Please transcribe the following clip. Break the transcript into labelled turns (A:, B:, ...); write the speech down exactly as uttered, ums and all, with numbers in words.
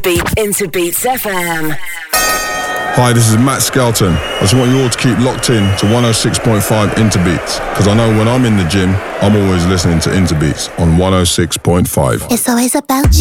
A: Interbeat, Interbeats F M.
B: Hi, this is Matt Skelton. I just want you all to keep locked in to one oh six point five Interbeats, because I know when I'm in the gym, I'm always listening to Interbeats on one oh six point five.
C: It's always about